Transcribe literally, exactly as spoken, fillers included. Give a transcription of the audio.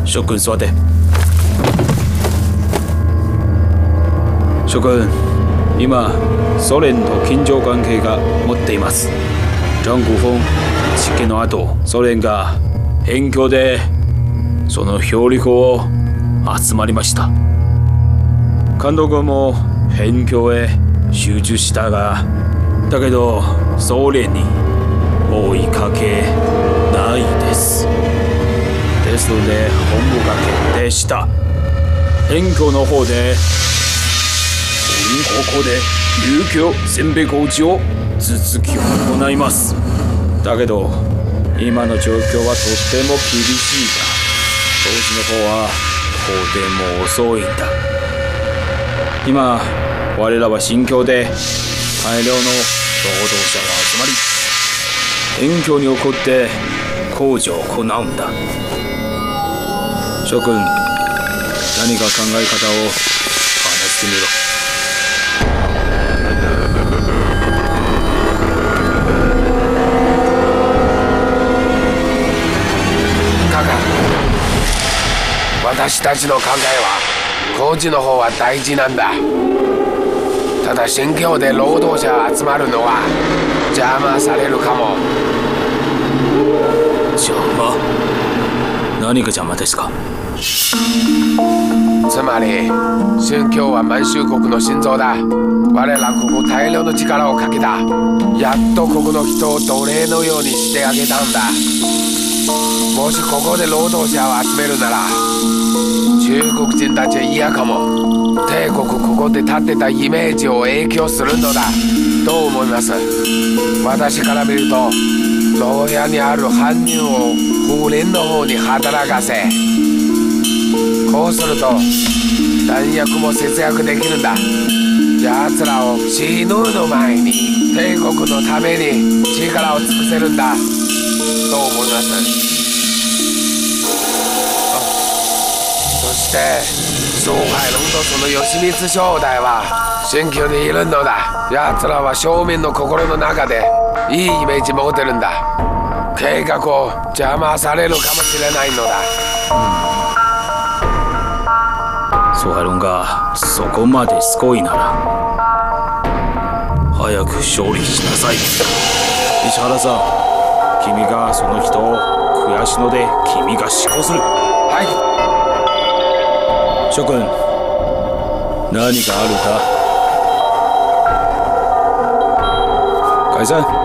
諸君座って。諸君、今ソ連と緊張関係が持っています。ジャングフォン事件の後、ソ連が辺境でその兵力を集まりました。監督も辺境へ集中したが、だけどソ連に追いかけないです。ですので本部が決定した。辺境の方でここで遊興選別工事を続き行います。だけど今の状況はとっても厳しいが、当時の方はとても遅いんだ。今我らは新疆で大量の労働者が集まり、辺境に起こって工事を行うんだ。諸君、何か考え方を話してみろ。 私たちの考えは工事の方は大事なんだ。ただ新疆で労働者が集まるのは邪魔されるかも。 邪魔？何が邪魔ですか？ つまり新疆は満州国の心臓だ。我らここ大量の力をかけた。やっとここの人を奴隷のようにしてあげたんだ。もしここで労働者を集めるなら中国人たちは嫌かも。帝国ここで建てたイメージを影響するのだ。どう思います？私から見ると牢屋にある犯人を風林の方に働かせ、こうすると弾薬も節約できるんだ。奴らを死ぬの前に帝国のために力を尽くせるんだ。どう思います？そして宋海龍とその義満正代は新疆にいるのだ。奴らは庶民の心の中でいいイメージ持ってるんだ。計画を邪魔されるかもしれないのだ。 宋海龍がそこまですごいなら早く勝利しなさい。石原さん、君がその人を悔しので君が執行する。 はい。 諸君、何かあるか？解散。